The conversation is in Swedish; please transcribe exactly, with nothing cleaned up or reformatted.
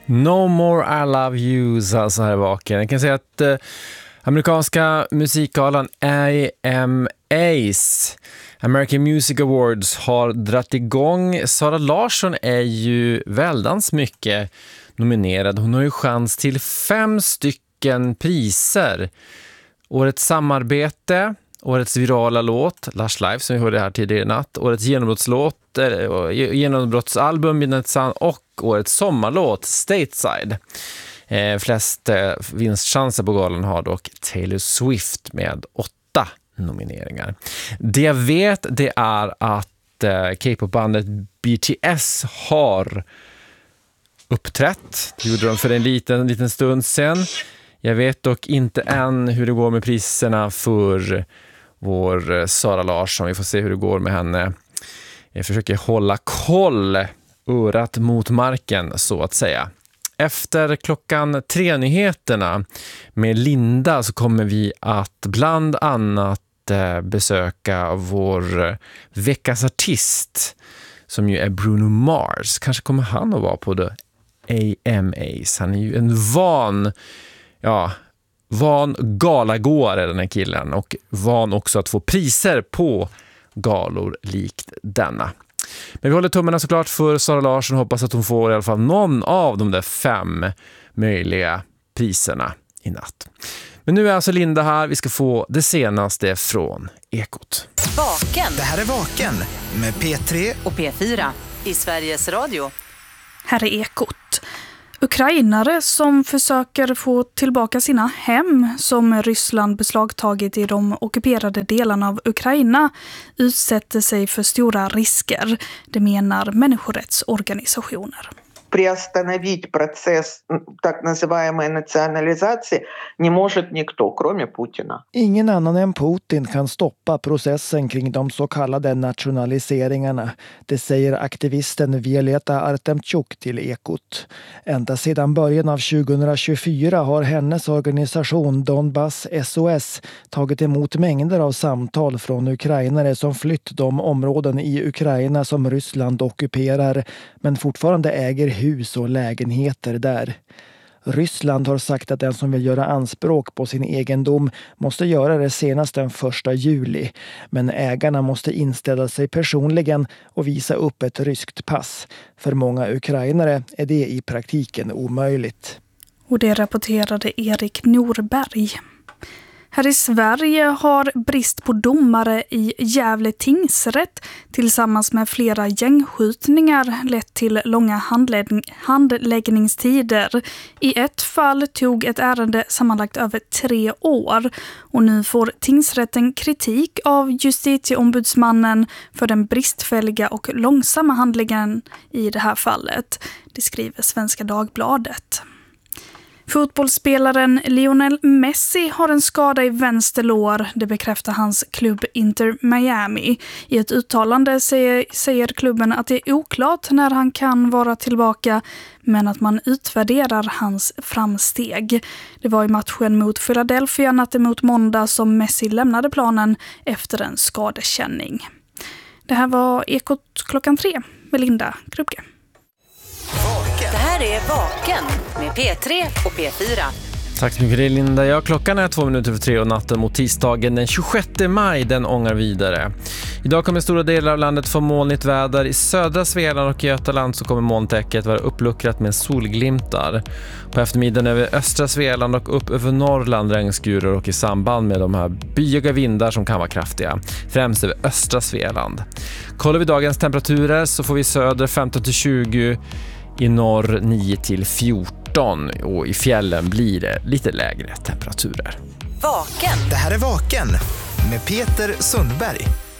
No More I Love You, så här vaken. Jag kan säga att eh, amerikanska musikgalan A M As, American Music Awards, har dratt igång. Sara Larsson är ju väldans mycket nominerad. Hon har ju chans till fem stycken priser. Årets samarbete, årets virala låt, Lush Life som vi hörde här tidigare i natt, årets genombrottslåt, äh, genombrottsalbum Midnight Sun och årets sommarlåt Stateside. Eh, flest eh, vinstchanser på galan har dock Taylor Swift med åtta nomineringar. Det jag vet det är att eh, K-pop-bandet B T S har uppträtt. Det gjorde de för en liten, liten stund sedan. Jag vet dock inte än hur det går med priserna för vår Sara Larsson. Vi får se hur det går med henne. Jag försöker hålla koll, örat mot marken så att säga. Efter klockan tre nyheterna med Linda så kommer vi att bland annat besöka vår veckans artist som ju är Bruno Mars. Kanske kommer han att vara på det A M As. Han är ju en van, ja, van galagåare den här killen och van också att få priser på galor likt denna. Men vi håller tummarna såklart för Sara Larsson och hoppas att hon får i alla fall någon av de där fem möjliga priserna i natt. Men nu är alltså Linda här. Vi ska få det senaste från Ekot. Vaken. Det här är Vaken med P tre och P fyra i Sveriges Radio. Här är Ekot. Ukrainare som försöker få tillbaka sina hem som Ryssland beslagtagit i de ockuperade delarna av Ukraina utsätter sig för stora risker, det menar människorättsorganisationer. Приостановить процесс так называемой национализации не может никто, кроме Путина. Ingen annan än Putin kan stoppa processen kring de så kallade nationaliseringarna. Det säger aktivisten Violeta Artemchuk till Ekot. Ända sedan början av tjugohundratjugofyra har hennes organisation Donbass S O S tagit emot mängder av samtal från ukrainare som flytt de områden i Ukraina som Ryssland ockuperar men fortfarande äger hus och lägenheter där. Ryssland har sagt att den som vill göra anspråk på sin egendom måste göra det senast den första juli. Men ägarna måste inställa sig personligen och visa upp ett ryskt pass. För många ukrainare är det i praktiken omöjligt. Och det rapporterade Erik Norberg. Här i Sverige har brist på domare i Gävle tingsrätt tillsammans med flera gängskjutningar lett till långa handlägg- handläggningstider. I ett fall tog ett ärende sammanlagt över tre år och nu får tingsrätten kritik av justitieombudsmannen för den bristfälliga och långsamma handläggningen i det här fallet. Det skriver Svenska Dagbladet. Fotbollsspelaren Lionel Messi har en skada i vänster lår, det bekräftar hans klubb Inter Miami. I ett uttalande säger, säger klubben att det är oklart när han kan vara tillbaka, men att man utvärderar hans framsteg. Det var i matchen mot Philadelphia natten mot måndag som Messi lämnade planen efter en skadekänning. Det här var Ekot klockan tre med Linda Krupke. Det här är Vaken med P tre och P fyra. Tack så mycket Linda. Ja, klockan är två minuter för tre och natten mot tisdagen den tjugosjätte maj, den ångar vidare. Idag kommer stora delar av landet få molnigt väder. I södra Svealand och Götaland så kommer molntäcket vara uppluckrat med solglimtar. På eftermiddagen över östra Svealand och upp över Norrland regnskurer och i samband med de här byiga vindar som kan vara kraftiga. Främst över östra Svealand. Kollar vi dagens temperaturer så får vi söder femton till tjugo, i norr nio till fjorton och i fjällen blir det lite lägre temperaturer. Vaken. Det här är Vaken med Peter Sundberg.